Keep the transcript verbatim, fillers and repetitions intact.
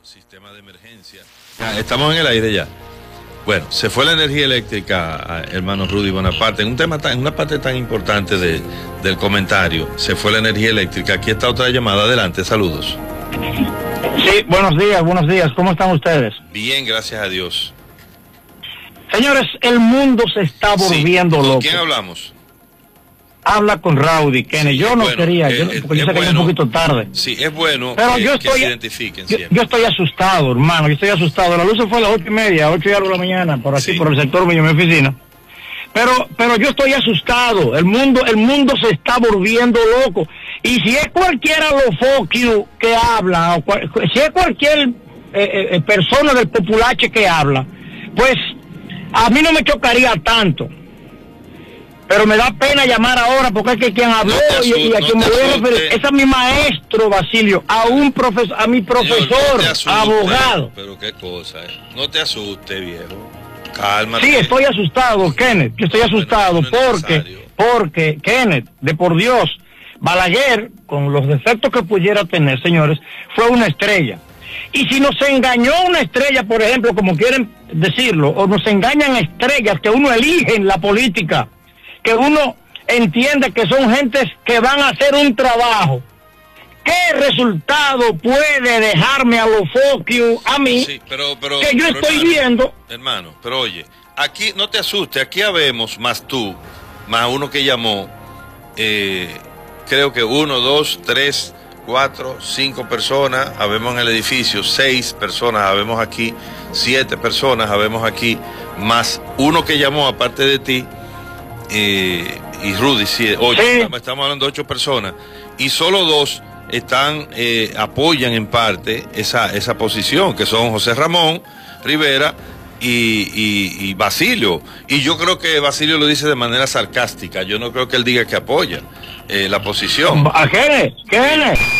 sistema de emergencia. Ya, estamos en el aire ya. Bueno, se fue la energía eléctrica, hermano Rudy Bonaparte, en un tema tan, en una parte tan importante de, del comentario. Se fue la energía eléctrica. Aquí está otra llamada. Adelante, saludos. Sí, buenos días, buenos días. ¿Cómo están ustedes? Bien, gracias a Dios. Señores, el mundo se está volviendo sí. ¿Con loco. quién hablamos? Habla con Rowdy, Kenny. Sí, yo no bueno, quería, yo, eh, porque yo sé que es un poquito tarde. Sí, es bueno pero que, yo que estoy, se identifiquen yo, siempre. Yo estoy asustado, hermano, yo estoy asustado. La luz se fue a las ocho y media, ocho y algo de la mañana, por aquí, sí. por el sector mío, mi oficina. Pero, pero yo estoy asustado. El mundo, el mundo se está volviendo loco. Y si es cualquiera los fuck you que habla, o cual, si es cualquier eh, eh, persona del populache que habla, pues a mí no me chocaría tanto. Pero me da pena llamar ahora porque es que quien habló no y, y a quien no me voy a referir, ese es mi maestro, Basilio, a un profesor, a mi profesor, Señor, no asuste, abogado. Pero qué cosa, eh. No te asustes, viejo. Cálmate. Sí, estoy asustado, Kenneth, yo estoy asustado no, no porque, porque, Kenneth, de por Dios, Balaguer, con los defectos que pudiera tener, señores, fue una estrella. Y si nos engañó una estrella, por ejemplo, como quieren decirlo, o nos engañan estrellas que uno elige en la política, que uno entiende que son gentes que van a hacer un trabajo, ¿qué resultado puede dejarme a los fuck you, a mí, sí, pero, pero, que yo pero, estoy hermano, viendo? Hermano, pero oye, aquí no te asustes, aquí habemos más tú, más uno que llamó, eh, creo que uno, dos, tres, cuatro, cinco personas, habemos en el edificio, seis personas, habemos aquí, siete personas, habemos aquí, más uno que llamó aparte de ti, eh, y Rudy, sí, ocho, sí. Estamos hablando de ocho personas, y solo dos están, eh, apoyan en parte esa, esa posición, que son José Ramón Rivera y, y, y Basilio. Y yo creo que Basilio lo dice de manera sarcástica, yo no creo que él diga que apoya eh, la posición. ¿A qué? ¿Qué?